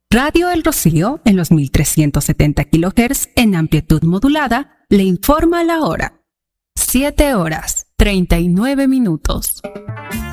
Radio El Rocío, en los 1370 kHz en amplitud modulada, le informa la hora. 7:39.